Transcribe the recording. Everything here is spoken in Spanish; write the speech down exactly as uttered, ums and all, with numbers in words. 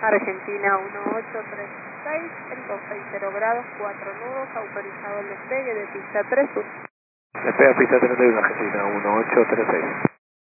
Argentina uno ocho tres seis, viento seis cero grados, cuatro nudos, autorizado el despegue de pista tres uno. Despega pista treinta y uno, Argentina uno ocho tres seis.